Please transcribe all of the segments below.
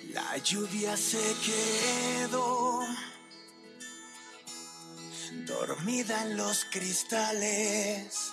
La lluvia se quedó dormida en los cristales.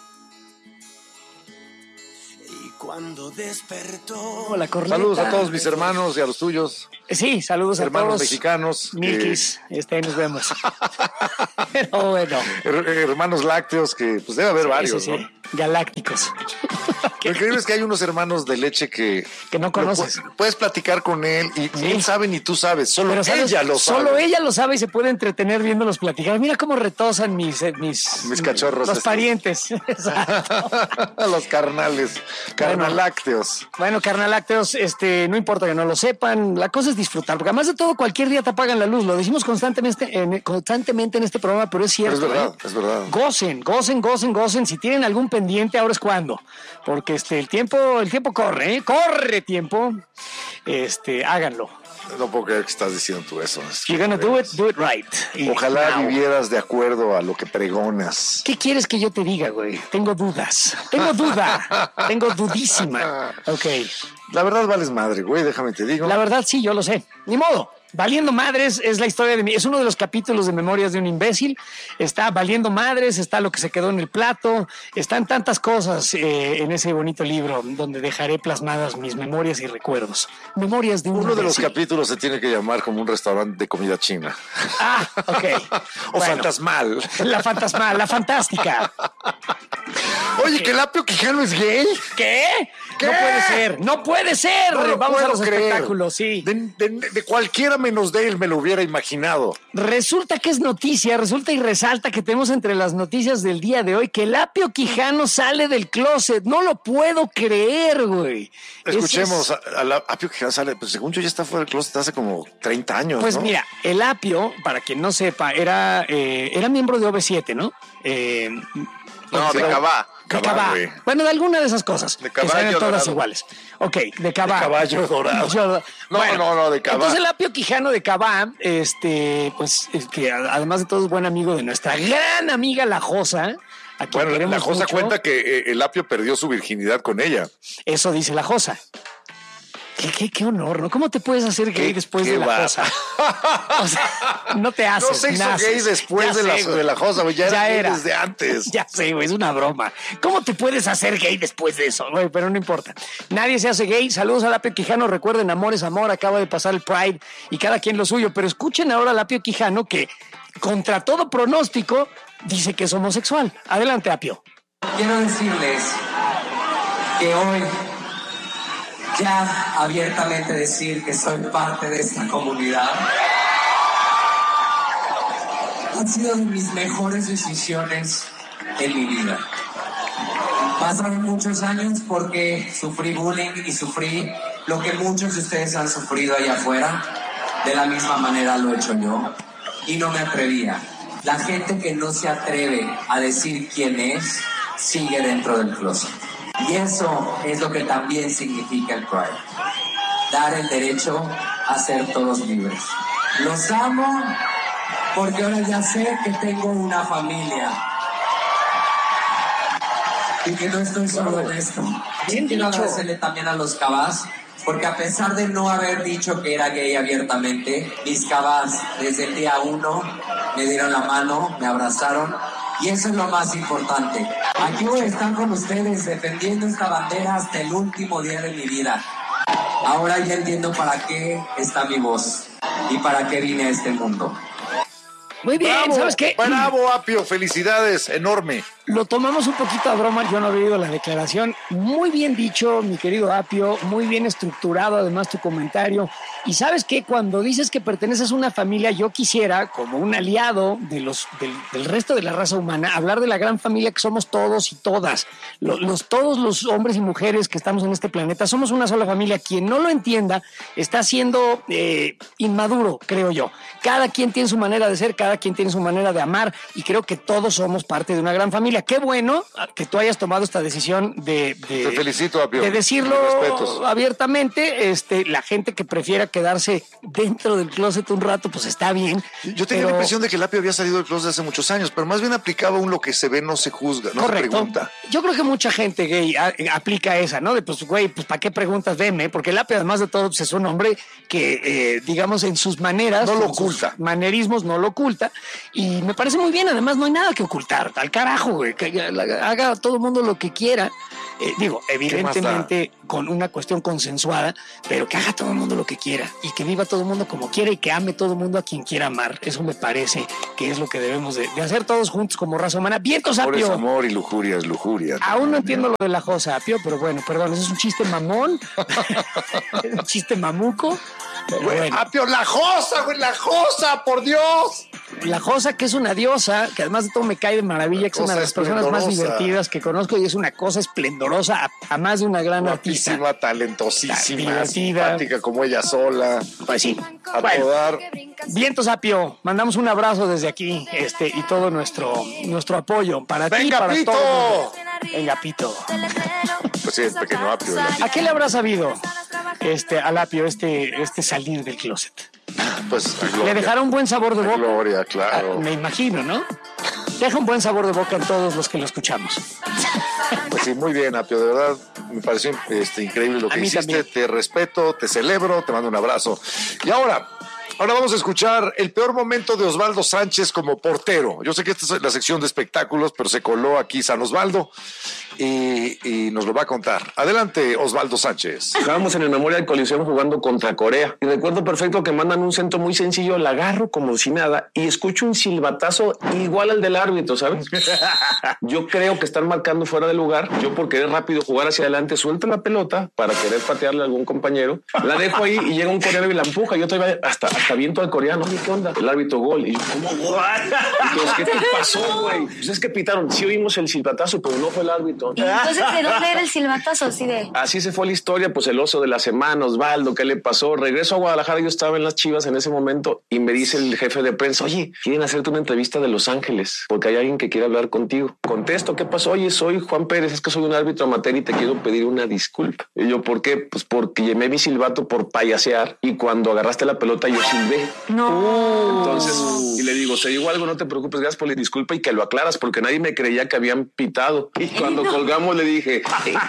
Y cuando despertó... La corneta. Saludos a todos mis hermanos y a los tuyos. Sí, saludos hermanos a todos. Mexicanos. Milkis, ahí nos vemos. Pero bueno. Hermanos lácteos que pues debe haber varios, sí. ¿no? Galácticos. Lo increíble es que hay unos hermanos de leche que no conoces. Puedes platicar con él y ni él sabe ni tú sabes. Solo ella lo sabe. Solo ella lo sabe y se puede entretener viéndolos platicar. Mira cómo retosan mis cachorros. Los parientes. Exacto. Los carnales. Carnalácteos. Bueno, carnalácteos, no importa que no lo sepan. La cosa es disfrutar. Porque además de todo, cualquier día te apagan la luz. Lo decimos constantemente en este programa, pero es cierto. Pero es verdad. Gocen. Si tienen algún pendiente, ahora es cuando. Porque el tiempo corre, corre tiempo. Háganlo. No puedo creer que estás diciendo tú eso. You're gonna do it right. Ojalá vivieras de acuerdo a lo que pregonas. ¿Qué quieres que yo te diga, güey? Tengo dudas. Tengo dudísima. Ok. La verdad vales madre, güey, déjame te digo. La verdad sí, yo lo sé. Ni modo. Valiendo madres es la historia es uno de los capítulos de Memorias de un imbécil. Está Valiendo madres, está Lo que se quedó en el plato, están tantas cosas en ese bonito libro donde dejaré plasmadas mis memorias y recuerdos. Memorias de un Uno de los imbécil. capítulos se tiene que llamar como un restaurante de comida china. Ah, ok. O fantasmal. La fantasmal, la fantástica. Oye, ¿que el Apio Quijano es gay? ¿Qué? No puede ser. No Vamos a los creer. espectáculos, sí. De cualquiera menos de él me lo hubiera imaginado. Resulta que es noticia, resulta y resalta que tenemos entre las noticias del día de hoy que el Apio Quijano sale del closet. No lo puedo creer, güey. Escuchemos, al Apio Quijano sale, pues según yo ya está fuera del closet hace como 30 años, Pues ¿no? mira, el Apio, para quien no sepa, era miembro de OV7, ¿no? No, de Cabá. De Cabá. Bueno, de alguna de esas cosas. De que caballo sean todas dorado. iguales. Ok, de Cabá. De caballo dorado. No, de Cabá. Entonces el Apio Quijano de Cabá, pues es que además de todo es buen amigo de nuestra gran amiga La Josa. A quien Bueno, queremos la Josa mucho. cuenta que el Apio perdió su virginidad con ella. Eso dice La Josa. Qué honor, ¿no? ¿Cómo te puedes hacer gay después de La Josa? O sea, no te haces. No se hizo naces. gay después Ya de, sé, de la Josa, güey. Ya era desde antes. Ya sé, güey, es una broma. ¿Cómo te puedes hacer gay después de eso, güey? Pero no importa. Nadie se hace gay. Saludos al Apio Quijano. Recuerden, amor es amor. Acaba de pasar el Pride y cada quien lo suyo. Pero escuchen ahora al Apio Quijano que, contra todo pronóstico, dice que es homosexual. Adelante, Apio. Quiero decirles que hoy ya abiertamente decir que soy parte de esta comunidad han sido de mis mejores decisiones en mi vida. Pasaron muchos años porque sufrí bullying y sufrí lo que muchos de ustedes han sufrido allá afuera. De la misma manera lo he hecho yo y no me atrevía. La gente que no se atreve a decir quién es sigue dentro del closet. Y eso es lo que también significa el Pride. Dar el derecho a ser todos libres. Los amo porque ahora ya sé que tengo una familia. Y que no estoy solo en esto. Bien Quiero dicho. agradecerle también a los Cabás, porque a pesar de no haber dicho que era gay abiertamente, mis Cabás desde el día 1 me dieron la mano, me abrazaron. Y eso es lo más importante. Aquí voy a estar con ustedes defendiendo esta bandera hasta el último día de mi vida. Ahora ya entiendo para qué está mi voz y para qué vine a este mundo. Muy bien, Bravo, ¿sabes qué? Bravo, Apio, felicidades, enorme. Lo tomamos un poquito a broma, yo no había oído la declaración. Muy bien dicho, mi querido Apio, muy bien estructurado además tu comentario. Y ¿sabes qué? Cuando dices que perteneces a una familia, yo quisiera, como un aliado del resto de la raza humana, hablar de la gran familia que somos todos y todas. Todos los hombres y mujeres que estamos en este planeta somos una sola familia. Quien no lo entienda está siendo inmaduro, creo yo. Cada quien tiene su manera de ser, cada cada quien tiene su manera de amar y creo que todos somos parte de una gran familia. Qué bueno que tú hayas tomado esta decisión Te felicito, Apio. de decirlo Respetos. abiertamente. La gente que prefiera quedarse dentro del closet un rato, pues está bien. Yo tenía la impresión de que el Apio había salido del closet hace muchos años, pero más bien aplicaba un lo que se ve no se juzga, no Correcto. se pregunta. Yo creo que mucha gente gay aplica esa, ¿no? De pues, güey, pues ¿para qué preguntas? Veme, porque el Apio, además de todo, pues, es un hombre que, digamos, en sus maneras, No lo en sus oculta. manerismos no lo oculta. Y me parece muy bien, además no hay nada que ocultar. Al carajo, güey, que haga todo el mundo lo que quiera. Digo, evidentemente con una cuestión consensuada, pero que haga todo el mundo lo que quiera y que viva todo el mundo como quiera y que ame todo el mundo a quien quiera amar. Eso me parece que es lo que debemos de hacer todos juntos como raza humana. ¡Vientos, Amor es Apio! amor y lujuria es lujuria. Aún no entiendo lo de la josa, Apio, pero bueno, perdón, eso es un chiste mamón, un chiste mamuco. Pero Güey, bueno, Apio, la josa, güey, la josa, por Dios. la josa, que es una diosa, que además de todo me cae de maravilla, que es una de las personas más esplendorosa. divertidas que conozco y es una cosa esplendorosa, a más de una gran artista. Guapísima, talentosísima, Divertida. simpática como ella sola. Pues sí. A Bueno, todo dar. vientos, Apio, mandamos un abrazo desde aquí, y todo nuestro apoyo para ti y ¡Venga, para Pito! todos. Venga, Pito. Pues sí, el pequeño Apio. ¿A qué le habrá sabido al Apio este salir del closet? Pues a Le gloria. dejará un buen sabor de A boca. gloria, claro. Me imagino, ¿no? Deja un buen sabor de boca en todos los que lo escuchamos. Pues sí, muy bien, Apio, de verdad me pareció increíble lo A que mí hiciste. también. Te respeto, te celebro, te mando un abrazo. Y ahora vamos a escuchar el peor momento de Osvaldo Sánchez como portero. Yo sé que esta es la sección de espectáculos, pero se coló aquí San Osvaldo y nos lo va a contar. Adelante, Osvaldo Sánchez. Estábamos en el Memorial Coliseum jugando contra Corea y recuerdo perfecto que mandan un centro muy sencillo, la agarro como si nada y escucho un silbatazo igual al del árbitro, ¿sabes? Yo creo que están marcando fuera de lugar. Yo por querer rápido jugar hacia adelante suelto la pelota para querer patearle a algún compañero. La dejo ahí y llega un coreano y la empuja. Yo todavía hasta viento al coreano. Oye, ¿qué onda? El árbitro gol. Y yo, ¿cómo gol? Entonces, ¿qué te pasó, güey? Pues es que pitaron. Sí oímos el silbatazo, pero no fue el árbitro. Entonces, ¿de dónde era el silbatazo? Así de... Así se fue la historia, pues el oso de la semana, Osvaldo, ¿qué le pasó? Regreso a Guadalajara, yo estaba en las Chivas en ese momento y me dice el jefe de prensa, oye, quieren hacerte una entrevista de Los Ángeles porque hay alguien que quiere hablar contigo. Contesto, ¿qué pasó? Oye, soy Juan Pérez, es que soy un árbitro amateur y te quiero pedir una disculpa. Y yo, ¿por qué? Pues porque llamé mi silbato por payasear y cuando agarraste la pelota yo silbé. No. Entonces, y le digo, se digo algo, no te preocupes, gracias por la disculpa y que lo aclaras porque nadie me creía que habían pitado. Y cuando colgamos le dije...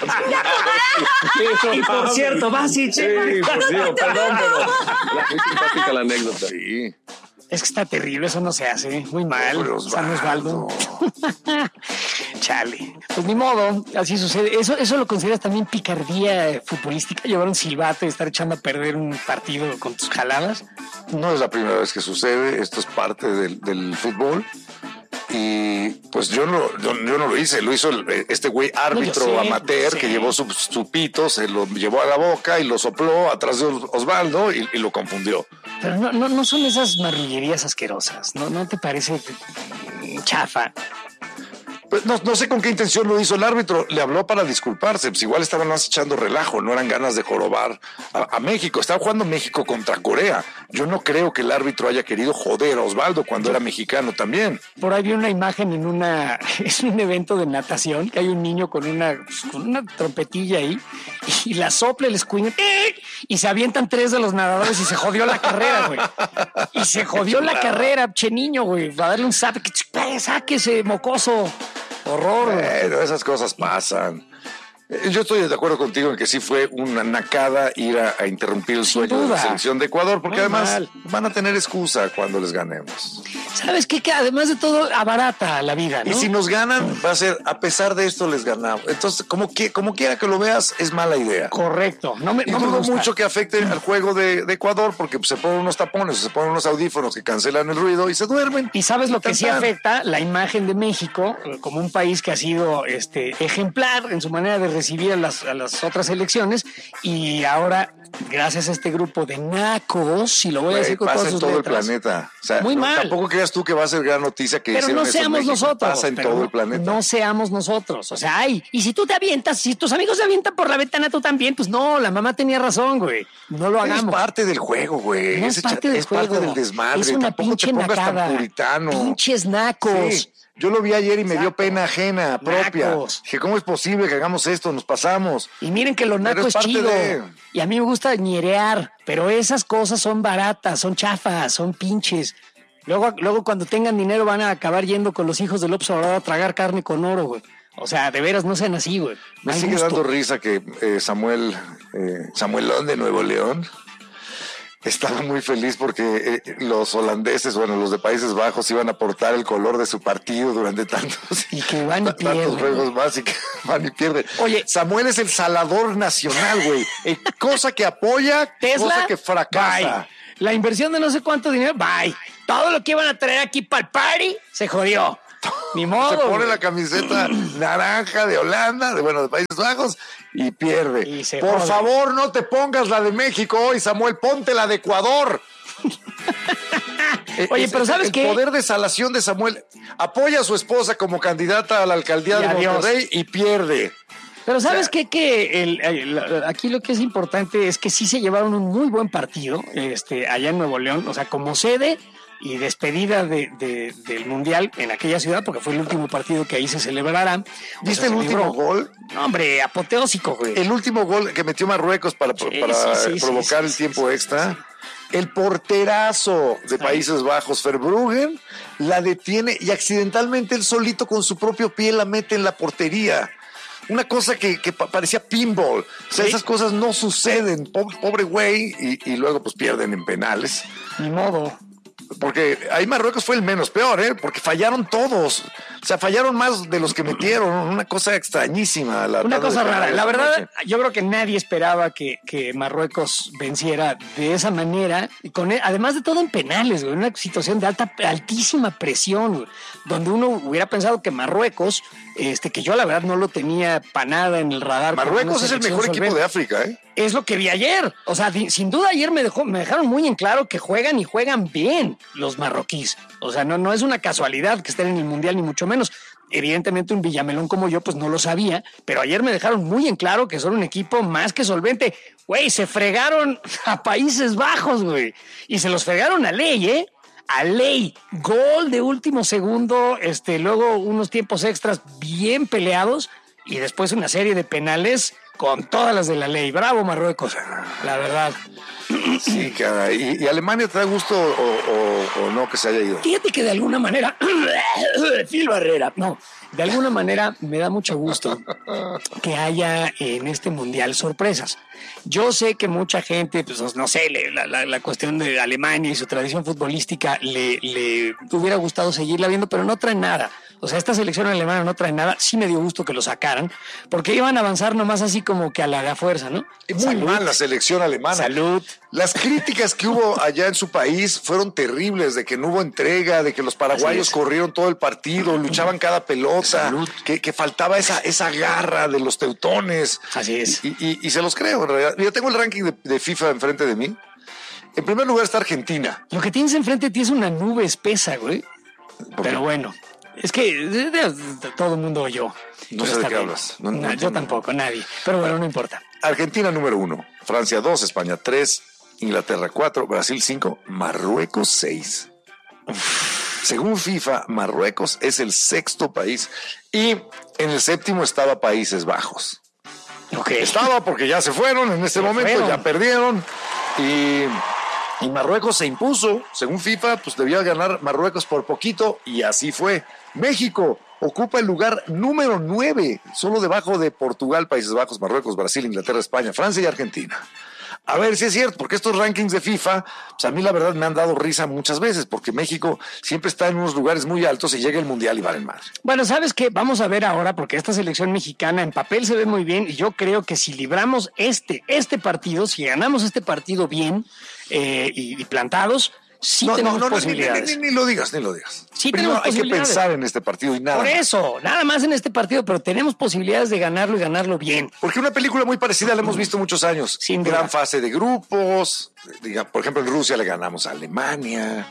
Y por cierto, vas y Sí, pues digo, perdón, pero muy simpática la anécdota. Sí. Es que está terrible, eso no se hace. Muy mal, Pobre San Osvaldo. Osvaldo. Chale. Pues ni modo, así sucede. Eso lo consideras también picardía futbolística, llevar un silbato y estar echando a perder un partido con tus jaladas. No es la primera vez que sucede, esto es parte del fútbol. Y pues yo no lo hice, lo hizo este güey árbitro No, yo sé, amateur sí. que llevó su pito, se lo llevó a la boca y lo sopló atrás de Osvaldo y lo confundió. Pero no son esas marrullerías asquerosas, ¿no te parece chafa? Pues no sé con qué intención lo hizo el árbitro, le habló para disculparse, pues igual estaban más echando relajo, no eran ganas de jorobar a México, estaba jugando México contra Corea. Yo no creo que el árbitro haya querido joder a Osvaldo cuando era mexicano también. Por ahí vi una imagen es un evento de natación, que hay un niño con una trompetilla ahí, y la sopla el escuincle, y se avientan 3 de los nadadores y se jodió la carrera, güey. Y se jodió la carrera, che niño, güey, va a darle un zap, que sáquese, mocoso. Horror. Pero esas cosas pasan. Yo estoy de acuerdo contigo en que sí fue una nacada ir a interrumpir el Sin sueño de la duda. selección de Ecuador, porque Muy además mal. van a tener excusa cuando les ganemos. ¿Sabes qué? Que además de todo abarata la vida, ¿no? Y si nos ganan, va a ser, a pesar de esto les ganamos. Entonces, como quiera que lo veas, es mala idea. Correcto. No me dudo gusta. mucho que afecte al juego de Ecuador, porque pues, se ponen unos tapones, se ponen unos audífonos que cancelan el ruido y se duermen. Y sabes lo que sí Tan, tan. afecta, la imagen de México como un país que ha sido ejemplar en su manera de recibir a las otras elecciones, y ahora, gracias a este grupo de nacos, y lo voy a decir con Pasa todas en sus todo letras, el planeta. O sea, Muy mal. Tampoco quería digas tú que va a ser gran noticia que Pero hicieron no eso en seamos México. nosotros. Pasa en pero todo el planeta. No seamos nosotros. O sea, y si tú te avientas, si tus amigos se avientan por la ventana, tú también, pues no, la mamá tenía razón, güey. No lo hagamos. Es parte del juego, güey. No es parte del juego. Parte del desmadre. Es una Tampoco pinche te pongas nacada. tan puritano. Pinches nacos. Sí. Yo lo vi ayer y me dio Exacto. pena ajena propia. Nacos. Dije, ¿cómo es posible que hagamos esto? Nos pasamos. Y miren que lo Pero naco es es parte chido. de- Y a mí me gusta ñerear, pero esas cosas son baratas, son chafas, son pinches. Luego cuando tengan dinero van a acabar yendo con los hijos del López Obrador a tragar carne con oro, güey. O sea, de veras no sean así, güey. Me Mal sigue gusto. dando risa que Samuelón de Nuevo León estaba muy feliz porque los holandeses, bueno, los de Países Bajos iban a aportar el color de su partido durante tantos, Y que van y tantos pierden. juegos más y que van y pierden. Oye. Samuel es el salador nacional, güey. Cosa que apoya, Tesla, cosa que fracasa. bye. La inversión de no sé cuánto dinero, bye. Todo lo que iban a traer aquí para el party se jodió. Ni modo. Se pone güey. la camiseta naranja de Holanda, de Países Bajos, y pierde. Y se Por jode. favor, no te pongas la de México hoy, Samuel, ponte la de Ecuador. Oye, pero ¿sabes qué? El poder de salación de Samuel apoya a su esposa como candidata a la alcaldía Y de adiós. Monterrey y pierde. Pero ¿sabes qué? Que aquí lo que es importante es que sí se llevaron un muy buen partido allá en Nuevo León, o sea, como sede y despedida del Mundial en aquella ciudad, porque fue el último partido que ahí se celebrará. ¿Viste el último gol? No, hombre, apoteósico, güey. El último gol que metió Marruecos para Sí, provocar el tiempo extra. El porterazo de Países Bajos, Verbruggen, la detiene y accidentalmente él solito con su propio pie la mete en la portería. Una cosa que parecía pinball. O sea, Sí. esas cosas no suceden. Pobre güey. Y luego pues pierden en penales. Ni modo. Porque ahí Marruecos fue el menos peor, ¿eh? Porque fallaron todos. O sea, fallaron más de los que metieron. Una cosa extrañísima. Una tanda cosa de rara. penales La verdad, anoche. yo creo que nadie esperaba que Marruecos venciera de esa manera. Y además de todo en penales, güey. Una situación de altísima presión, güey, donde uno hubiera pensado que Marruecos, que yo la verdad no lo tenía para nada en el radar. como una Marruecos es el selección mejor equipo solvente. de África, ¿eh? Es lo que vi ayer. O sea, sin duda ayer me dejaron muy en claro que juegan y juegan bien los marroquíes. O sea, no es una casualidad que estén en el Mundial, ni mucho menos. Evidentemente un villamelón como yo, pues no lo sabía, pero ayer me dejaron muy en claro que son un equipo más que solvente. Güey, se fregaron a Países Bajos, güey. Y se los fregaron a ley, ¿eh? A ley. Gol de último segundo, luego unos tiempos extras bien peleados y después una serie de penales con todas las de la ley. Bravo, Marruecos, la verdad. Sí, caray. ¿Y Alemania te da gusto o no que se haya ido? Fíjate que de alguna manera, Phil Barrera, no, de alguna manera me da mucho gusto que haya en este mundial sorpresas. Yo sé que mucha gente, pues no sé, la cuestión de Alemania y su tradición futbolística le hubiera gustado seguirla viendo, pero no trae nada. O sea, esta selección alemana no trae nada. Sí me dio gusto que lo sacaran, porque iban a avanzar nomás así como que a la fuerza, ¿no? Muy Salud. mal la selección alemana. Salud. Las críticas que hubo allá en su país fueron terribles, de que no hubo entrega, de que los paraguayos Así es. corrieron todo el partido, luchaban cada pelota, Salud. que faltaba esa garra de los teutones. Así es. Y se los creo, en realidad. Yo tengo el ranking de FIFA enfrente de mí. En primer lugar está Argentina. Lo que tienes enfrente de ti es una nube espesa, güey. Pero bueno, es que todo el mundo oyó. No Pero sé de está qué bien. hablas. No Yo entiendo. tampoco, nadie. Pero bueno, no importa. Argentina número 1, Francia 2, España 3, Inglaterra 4, Brasil 5, Marruecos 6. Según FIFA, Marruecos es el sexto país y en el séptimo estaba Países Bajos. Ok. Estaba porque ya se fueron en este momento, fueron. ya perdieron y Marruecos se impuso. Según FIFA, pues debía ganar Marruecos por poquito y así fue. México ocupa el lugar número 9, solo debajo de Portugal, Países Bajos, Marruecos, Brasil, Inglaterra, España, Francia y Argentina. A ver si es cierto, porque estos rankings de FIFA, pues a mí la verdad me han dado risa muchas veces, porque México siempre está en unos lugares muy altos y llega el Mundial y valen madre. Bueno, ¿sabes qué? Vamos a ver ahora, porque esta selección mexicana en papel se ve muy bien y yo creo que si libramos este partido, si ganamos este partido bien y plantados, sí tenemos posibilidades. Ni lo digas, ni lo digas. Sí Primero tenemos hay que posibilidades. pensar en este partido y nada Por más. eso, nada más en este partido, pero tenemos posibilidades de ganarlo y ganarlo bien. Porque una película muy parecida la hemos visto muchos años. Sin duda. Gran fase de grupos. Por ejemplo, en Rusia le ganamos a Alemania.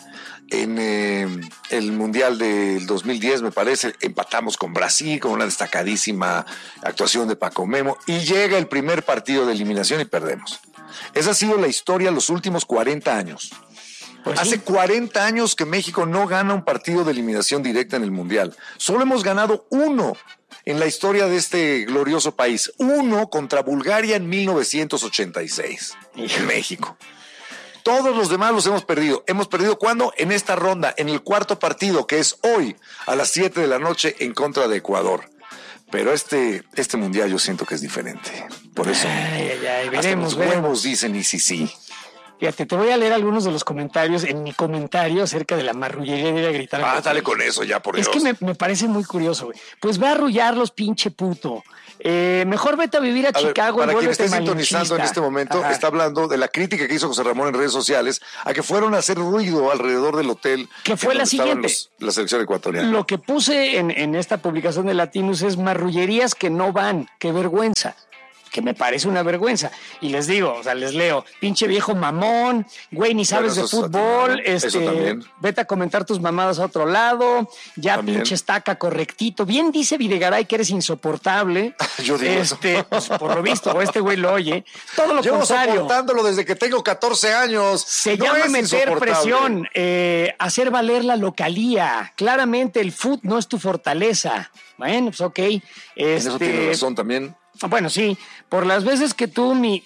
en el Mundial del 2010, me parece, empatamos con Brasil con una destacadísima actuación de Paco Memo y llega el primer partido de eliminación y perdemos. Esa ha sido la historia los últimos 40 años. Pues Hace sí. 40 años que México no gana un partido de eliminación directa en el Mundial. Solo hemos ganado uno en la historia de este glorioso país. Uno contra Bulgaria en 1986, en México. Todos los demás los hemos perdido. ¿Hemos perdido cuándo? En esta ronda, en el cuarto partido, que es hoy, a las 7 de la noche, en contra de Ecuador. Pero este Mundial yo siento que es diferente. Por eso, Ay, hasta veremos, los veremos. huevos dicen y sí. Fíjate, te voy a leer algunos de los comentarios en mi comentario acerca de la marrullería de ir a gritar. Ah, dale con eso ya, por Es Dios. que me parece muy curioso, güey. Pues ve a arrullarlos, pinche puto. Mejor vete a vivir a A ver, Chicago para y quien vuélvete esté sintonizando en malinchista. este momento, Ajá. está hablando de la crítica que hizo José Ramón en redes sociales a que fueron a hacer ruido alrededor del hotel. Que fue en la donde estaban siguiente. la selección ecuatoriana. Lo que puse en esta publicación de Latinos es marrullerías que no van. Qué vergüenza. Que me parece una vergüenza. Y les digo, o sea, les leo, pinche viejo mamón, güey, ni sabes Bueno, de eso es fútbol, también. Eso también. vete a comentar tus mamadas a otro lado, ya También. pinche estaca correctito. Bien dice Videgaray que eres insoportable. Yo digo eso. Pues, por lo visto, o este güey lo oye. Todo lo Llevo contrario. soportándolo desde que tengo 14 años. Se No llama es meter insoportable. presión, hacer valer la localía. Claramente el fútbol no es tu fortaleza. Bueno, pues ok. En eso tiene razón también. Bueno, sí, por las veces que tú, mi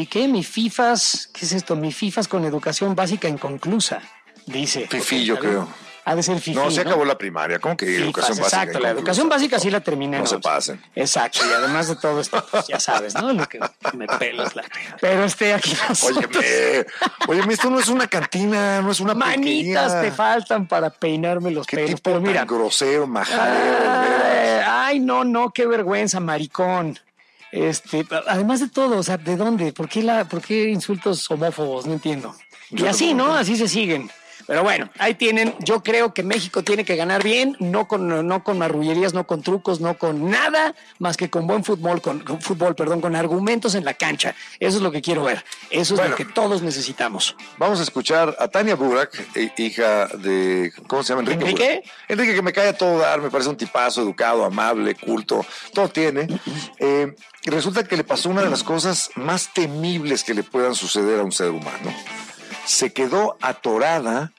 FIFAs, ¿qué es esto? Mi FIFAs con educación básica inconclusa, dice. Fifí, yo creo. Ha de ser FIFI, No, se acabó la primaria. ¿Cómo que FIFAs, educación básica? exacto, la educación básica sí la terminé. No se pasen. Exacto, y además de todo esto, pues, ya sabes, ¿no? Lo que me pelas la... Pero aquí nosotros... Óyeme, esto no es una cantina, no es una manitas pequeña. te faltan para peinarme los Qué pelos, tipo pero mira... tan grosero, majadero. Ay, no, qué vergüenza, maricón. Además de todo, o sea, ¿de dónde? ¿Por qué insultos homófobos? No entiendo. Y así, ¿no? Así se siguen. Pero bueno, ahí tienen. Yo creo que México tiene que ganar bien, no con marrullerías, no con trucos, no con nada, más que con buen fútbol, con argumentos en la cancha. Eso es lo que quiero ver. Eso es Bueno. lo que todos necesitamos. Vamos a escuchar a Tania Burak, hija de, ¿cómo se llama? ¿Enrique? Burak. Enrique, que me cae a todo dar, me parece un tipazo, educado, amable, culto, todo tiene. Y resulta que le pasó una de las cosas más temibles que le puedan suceder a un ser humano. Se quedó atorada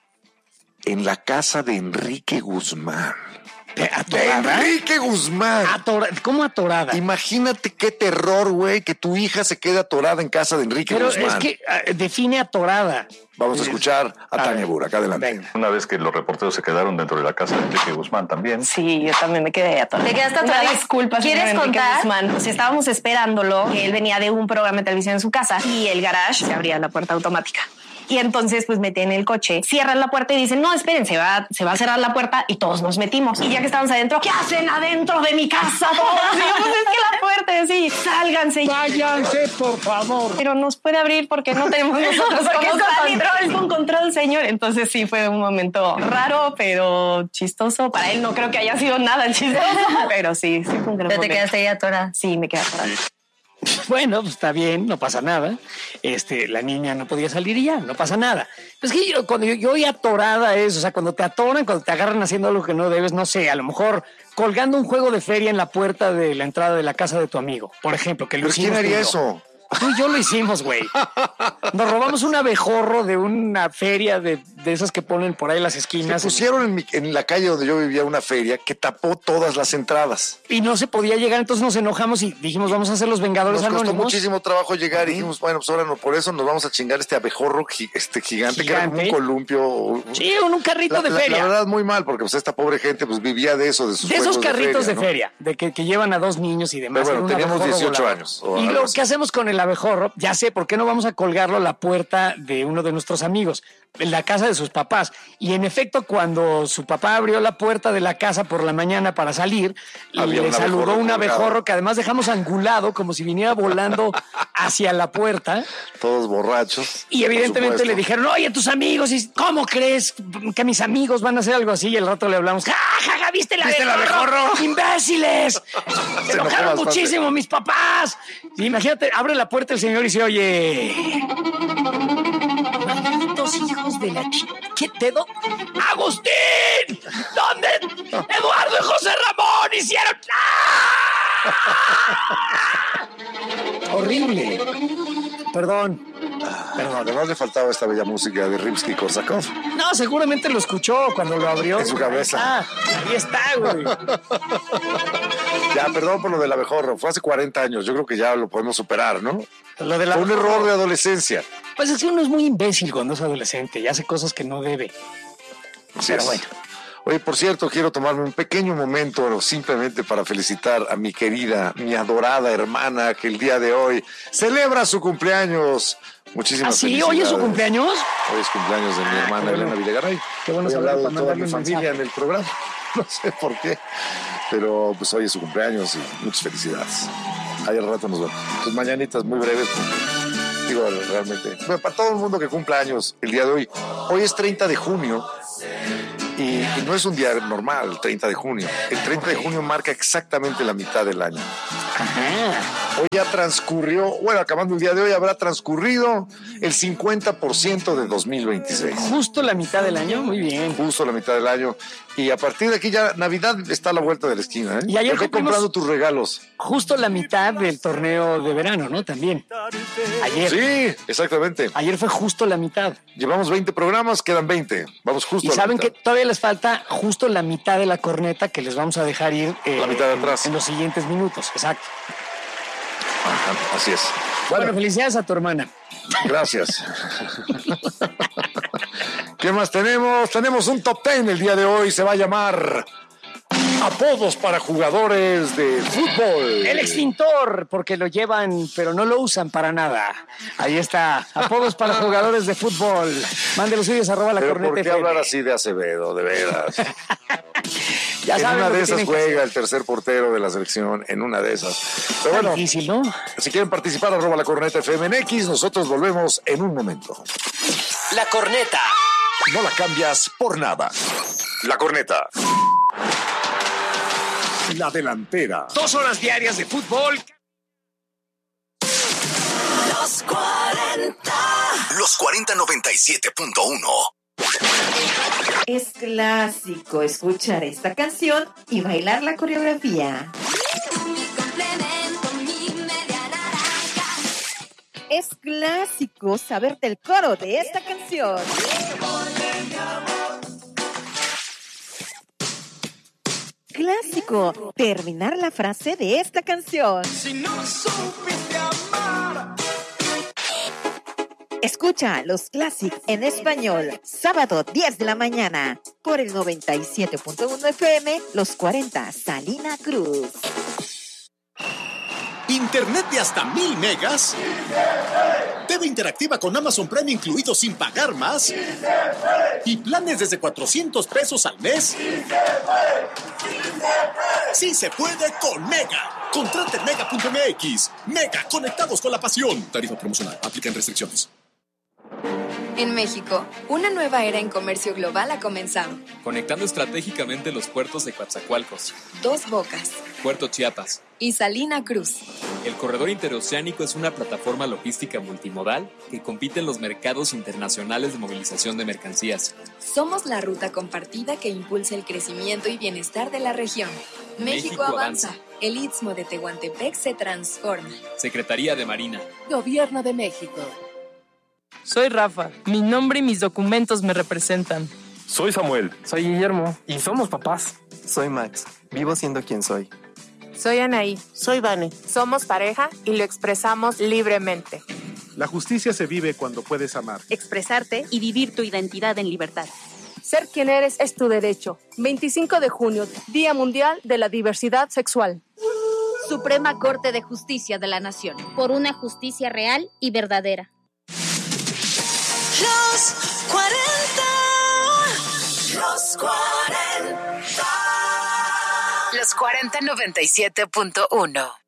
en la casa de Enrique Guzmán. ¿Atorada? ¡De Enrique Guzmán! ¿Cómo atorada? Imagínate qué terror, güey, que tu hija se quede atorada en casa de Enrique Pero Guzmán. es que define atorada. Vamos a escuchar a Tania Burak. Adelante. Venga. Una vez que los reporteros se quedaron dentro de la casa de Enrique Guzmán también. Sí, yo también me quedé atorada. Te quedaste Una atorada. disculpa, ¿Quieres señor Enrique contar? Guzmán. Pues estábamos esperándolo, que él venía de un programa de televisión en su casa y el garage se abría la puerta automática. Y entonces, pues metí en el coche, cierran la puerta y dicen, no, esperen, se va a cerrar la puerta y todos nos metimos. Y ya que estábamos adentro, ¿qué hacen adentro de mi casa todos? Y yo, pues es que la puerta es así, sálganse. Váyanse, por favor. Pero nos puede abrir porque no tenemos nosotros Porque cómo está salir. No encontró el señor. Entonces sí fue un momento raro, pero chistoso. Para él no creo que haya sido nada chistoso, pero sí fue un gran Pero te momento. quedaste ahí atorada. Sí, me quedé atorada. Bueno, pues está bien, no pasa nada. La niña no podía salir y ya, no pasa nada. Es que cuando yo oí atorada es, o sea, cuando te atoran, cuando te agarran haciendo algo que no debes, no sé, a lo mejor colgando un juego de feria en la puerta de la entrada de la casa de tu amigo, por ejemplo, que lo ¿Pero quién hicimos tú y haría yo. eso? Tú y yo lo hicimos, güey. Nos robamos un abejorro de una feria de esas que ponen por ahí en las Se esquinas. pusieron en la calle donde yo vivía una feria que tapó todas las entradas. Y no se podía llegar, entonces nos enojamos y dijimos, vamos a hacer los Vengadores Nos costó Anónimos. muchísimo trabajo llegar y dijimos, bueno, pues ahora no, por eso nos vamos a chingar este abejorro gigante, que era como un Gigante. columpio. Sí, un carrito de feria. La verdad, muy mal, porque pues esta pobre gente pues vivía de eso, de sus De esos juegos carritos de ¿no? feria, de que llevan a 2 niños y demás. Pero bueno, en un teníamos abejorro 18 volador. años, o Y algo lo así. que hacemos con el abejorro, ya sé, ¿por qué no vamos a colgarlo a la puerta de uno de nuestros amigos? En la casa de sus papás. Y en efecto, cuando su papá abrió la puerta de la casa por la mañana para salir, Había le un saludó abejorro un abejorro colgado. que además dejamos angulado como si viniera volando hacia la puerta. Todos borrachos. Y evidentemente por supuesto. le dijeron, oye, tus amigos, ¿y ¿cómo crees que mis amigos van a hacer algo así? Y al rato le hablamos, ¡ja, ja, ja! ¿Viste el abejorro? ¡Imbéciles! Se enojó enojaron bastante. muchísimo mis papás. Y imagínate, abre la puerta el señor y dice, oye... Malditos Los hijos de la ¿Qué pedo? ¡Agustín! ¿Dónde Eduardo y José Ramón hicieron? ¡Ah! Horrible. Perdón. Además le faltaba esta bella música de Rimsky-Korsakov. No, seguramente lo escuchó cuando lo abrió. En su cabeza. Ahí está, güey. Ya, perdón por lo del abejorro. Fue hace 40 años. Yo creo que ya lo podemos superar, ¿no? Lo de Fue un error de adolescencia. Pues es que uno es muy imbécil cuando es adolescente y hace cosas que no debe. Pero bueno. Oye, por cierto, quiero tomarme un pequeño momento simplemente para felicitar a mi querida, mi adorada hermana que el día de hoy celebra su cumpleaños. Muchísimas felicidades. ¿Hoy es su cumpleaños? Hoy es cumpleaños de mi hermana Elena Videgaray. Qué bueno he saber hablado para de toda mandarle mi un familia mensaje. en el programa. No sé por qué, pero pues hoy es su cumpleaños y muchas felicidades. Ahí al rato nos vemos. Tus mañanitas muy breves. Digo, realmente. Bueno, para todo el mundo que cumple años el día de hoy. Hoy es 30 de junio. Y no es un día normal, el 30 de junio. El 30 de junio marca exactamente la mitad del año. Ajá. Hoy ya transcurrió, bueno, acabando el día de hoy, habrá transcurrido el 50% de 2026. Justo la mitad del año, muy bien. Justo la mitad del año. Y a partir de aquí ya Navidad está a la vuelta de la esquina. Y ayer Ve cumplimos comprando tus regalos. justo la mitad del torneo de verano, ¿no? También. Ayer. Sí, exactamente. Ayer fue justo la mitad. Llevamos 20 programas, quedan 20. Vamos justo Y a la saben mitad. que todavía les falta justo la mitad de la corneta que les vamos a dejar ir La mitad de atrás. en los siguientes minutos. Exacto. Ajá, así es. Bueno, felicidades a tu hermana. Gracias. ¿Qué más tenemos? Tenemos un top 10 el día de hoy. Se va a llamar Apodos para jugadores de fútbol. El extintor, porque lo llevan, pero no lo usan para nada. Ahí está. Apodos para jugadores de fútbol. Mande los suyos @la Pero corneta ¿por qué FM. hablar así de Acevedo? De veras. Ya En saben una lo de que esas tienen que hacer. juega el tercer portero de la selección. En una de esas. Pero Está bueno, difícil, ¿no? si quieren participar, @la corneta FM en X. Nosotros volvemos en un momento. La corneta. No la cambias por nada. La corneta. La delantera. 2 horas diarias de fútbol. Los 40. Los 4097.1. Es clásico escuchar esta canción y bailar la coreografía. Es clásico saberte el coro de esta canción. Clásico terminar la frase de esta canción. Si no supiste amar. Escucha los clásicos en español, sábado 10 de la mañana, por el 97.1 FM, los 40, Salina Cruz. Internet de hasta 1000 megas. TV interactiva con Amazon Prime incluido sin pagar más. Y planes desde 400 pesos al mes. Sí se puede con Mega. Contrate en mega.mx. Mega, conectados con la pasión. Tarifa promocional. Aplican restricciones. En México, una nueva era en comercio global ha comenzado. Conectando estratégicamente los puertos de Coatzacoalcos, Dos Bocas Puerto Chiapas y Salina Cruz. El corredor interoceánico es una plataforma logística multimodal que compite en los mercados internacionales de movilización de mercancías. Somos la ruta compartida que impulsa el crecimiento y bienestar de la región. México avanza. El Istmo de Tehuantepec se transforma. Secretaría de Marina. Gobierno de México. Soy Rafa. Mi nombre y mis documentos me representan. Soy Samuel. Soy Guillermo. Y somos papás. Soy Max. Vivo siendo quien soy. Soy Anaí. Soy Vane. Somos pareja y lo expresamos libremente. La justicia se vive cuando puedes amar. Expresarte y vivir tu identidad en libertad. Ser quien eres es tu derecho. 25 de junio, Día Mundial de la Diversidad Sexual. Suprema Corte de Justicia de la Nación. Por una justicia real y verdadera. Los 40. Los 40. Los 40 97.1.